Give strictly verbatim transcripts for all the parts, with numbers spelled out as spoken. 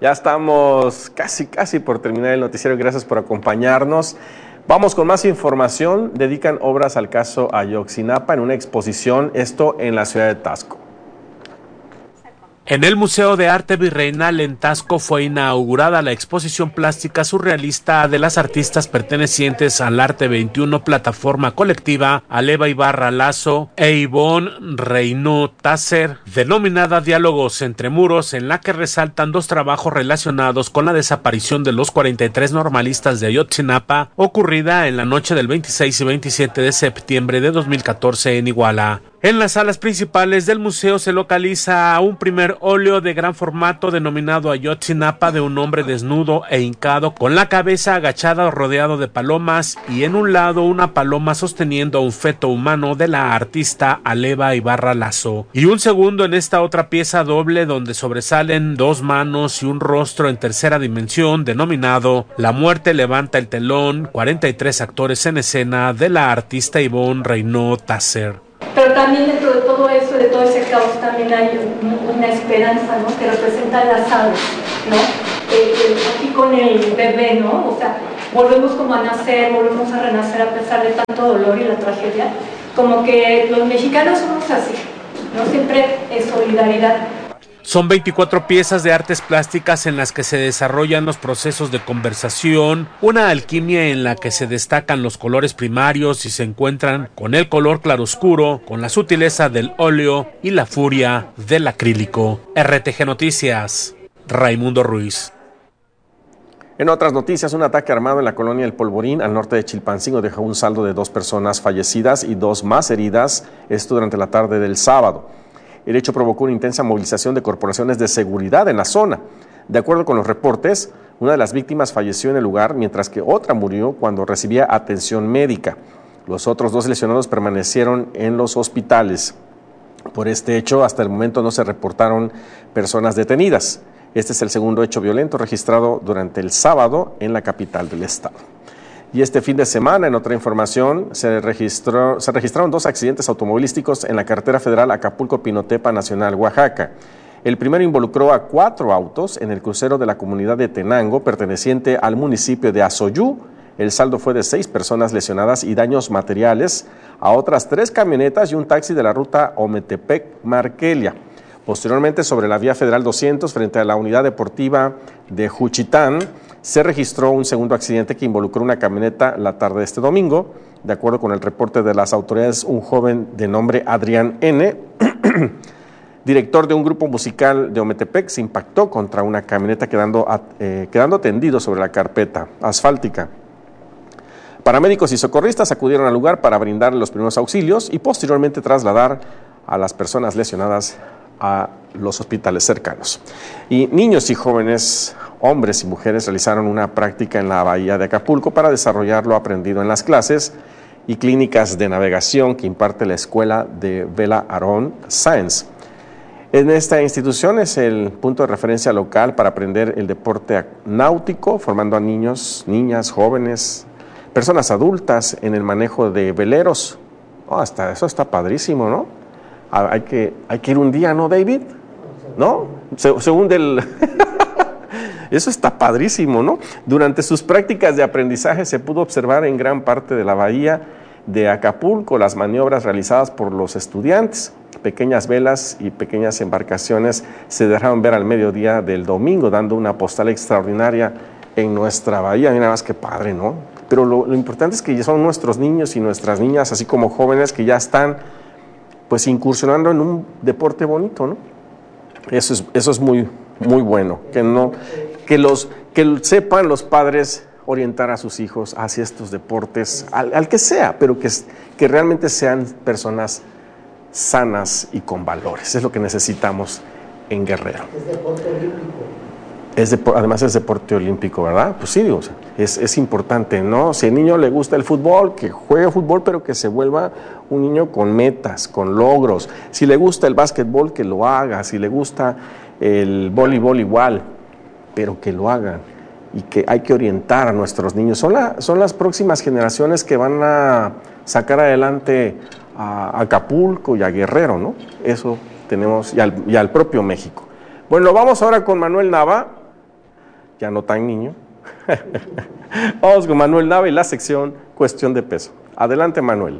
Ya estamos casi, casi por terminar el noticiero. Gracias por acompañarnos. Vamos con más información. Dedican obras al caso Ayotzinapa en una exposición, esto en la ciudad de Taxco. En el Museo de Arte Virreinal en Taxco fue inaugurada la exposición plástica surrealista de las artistas pertenecientes al Arte veintiuno, plataforma colectiva Aleva Ibarra Lazo e Ivonne Reynaud Tasser, denominada Diálogos entre Muros, en la que resaltan dos trabajos relacionados con la desaparición de los cuarenta y tres normalistas de Ayotzinapa, ocurrida en la noche del veintiséis y veintisiete de septiembre de dos mil catorce en Iguala. En las salas principales del museo se localiza un primer óleo de gran formato denominado Ayotzinapa, de un hombre desnudo e hincado con la cabeza agachada rodeado de palomas, y en un lado una paloma sosteniendo a un feto humano de la artista Aleva Ibarra Lazo, y un segundo en esta otra pieza doble donde sobresalen dos manos y un rostro en tercera dimensión denominado La muerte levanta el telón, cuarenta y tres actores en escena, de la artista Ivonne Reynaud Tasser. Pero también dentro de todo eso, de todo ese caos, también hay un, una esperanza, ¿no?, que representa las aves, ¿no? Eh, eh, aquí con el bebé, ¿no? O sea, volvemos como a nacer, volvemos a renacer a pesar de tanto dolor y la tragedia. Como que los mexicanos somos así, ¿no? Siempre es solidaridad. Son veinticuatro piezas de artes plásticas en las que se desarrollan los procesos de conversación, una alquimia en la que se destacan los colores primarios y se encuentran con el color claroscuro, con la sutileza del óleo y la furia del acrílico. R T G Noticias, Raimundo Ruiz. En otras noticias, un ataque armado en la colonia El Polvorín, al norte de Chilpancingo, dejó un saldo de dos personas fallecidas y dos más heridas, esto durante la tarde del sábado. El hecho provocó una intensa movilización de corporaciones de seguridad en la zona. De acuerdo con los reportes, una de las víctimas falleció en el lugar, mientras que otra murió cuando recibía atención médica. Los otros dos lesionados permanecieron en los hospitales. Por este hecho, hasta el momento no se reportaron personas detenidas. Este es el segundo hecho violento registrado durante el sábado en la capital del estado. Y este fin de semana, en otra información, se, registró, se registraron dos accidentes automovilísticos en la carretera federal Acapulco-Pinotepa Nacional, Oaxaca. El primero involucró a cuatro autos en el crucero de la comunidad de Tenango, perteneciente al municipio de Azoyú. El saldo fue de seis personas lesionadas y daños materiales a otras tres camionetas y un taxi de la ruta Ometepec-Marquelia. Posteriormente, sobre la vía federal doscientos, frente a la unidad deportiva de Juchitán, se registró un segundo accidente que involucró una camioneta la tarde de este domingo. De acuerdo con el reporte de las autoridades, un joven de nombre Adrián N., director de un grupo musical de Ometepec, se impactó contra una camioneta quedando, eh, quedando tendido sobre la carpeta asfáltica. Paramédicos y socorristas acudieron al lugar para brindar los primeros auxilios y posteriormente trasladar a las personas lesionadas a los hospitales cercanos. Y niños y jóvenes, hombres y mujeres, realizaron una práctica en la bahía de Acapulco para desarrollar lo aprendido en las clases y clínicas de navegación que imparte la escuela de Vela Aarón Sáenz. En esta institución es el punto de referencia local para aprender el deporte náutico, formando a niños, niñas, jóvenes, personas adultas en el manejo de veleros. Oh, hasta eso está padrísimo, ¿no? Hay que, hay que ir un día, ¿no, David? ¿No? Se, según del... Eso está padrísimo, ¿no? Durante sus prácticas de aprendizaje se pudo observar en gran parte de la bahía de Acapulco las maniobras realizadas por los estudiantes. Pequeñas velas y pequeñas embarcaciones se dejaron ver al mediodía del domingo, dando una postal extraordinaria en nuestra bahía. Mira más que padre, ¿no? Pero lo, lo importante es que son nuestros niños y nuestras niñas, así como jóvenes que ya están pues incursionando en un deporte bonito, ¿no? Eso es, eso es muy, muy bueno, que no, que los, que sepan los padres orientar a sus hijos hacia estos deportes, al, al que sea, pero que, que realmente sean personas sanas y con valores. Es lo que necesitamos en Guerrero. Es deporte olímpico. Es de, además es deporte olímpico, ¿verdad? Pues sí, digo, es, es importante, ¿no? Si al niño le gusta el fútbol, que juegue fútbol, pero que se vuelva un niño con metas, con logros. Si le gusta el básquetbol, que lo haga. Si le gusta el voleibol, igual, pero que lo hagan. Y que hay que orientar a nuestros niños. Son, la, son las próximas generaciones que van a sacar adelante a Acapulco y a Guerrero, ¿no? Eso tenemos, y al, y al propio México. Bueno, vamos ahora con Manuel Nava, ya no tan niño. Vamos con Manuel Nava y la sección Cuestión de Peso. Adelante, Manuel.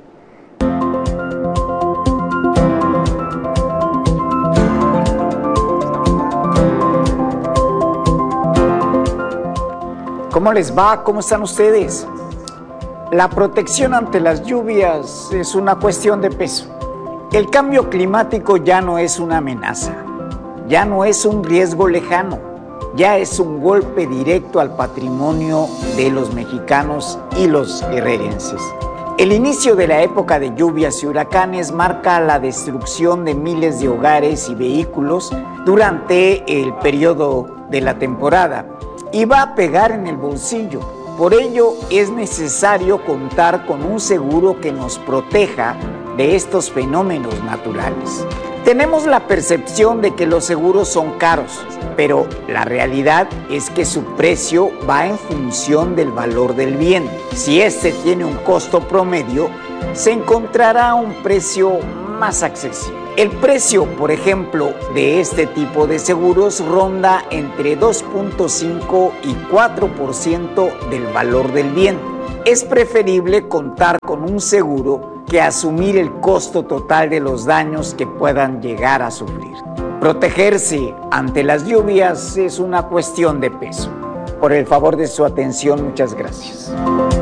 ¿Cómo les va? ¿Cómo están ustedes? La protección ante las lluvias es una cuestión de peso. El cambio climático ya no es una amenaza, ya no es un riesgo lejano, ya es un golpe directo al patrimonio de los mexicanos y los guerrerenses. El inicio de la época de lluvias y huracanes marca la destrucción de miles de hogares y vehículos durante el periodo de la temporada y va a pegar en el bolsillo. Por ello es necesario contar con un seguro que nos proteja de estos fenómenos naturales. Tenemos la percepción de que los seguros son caros, pero la realidad es que su precio va en función del valor del bien. Si este tiene un costo promedio, se encontrará un precio más accesible. El precio, por ejemplo, de este tipo de seguros ronda entre dos punto cinco y cuatro por ciento del valor del bien. Es preferible contar con un seguro que asumir el costo total de los daños que puedan llegar a sufrir. Protegerse ante las lluvias es una cuestión de peso. Por el favor de su atención, muchas gracias.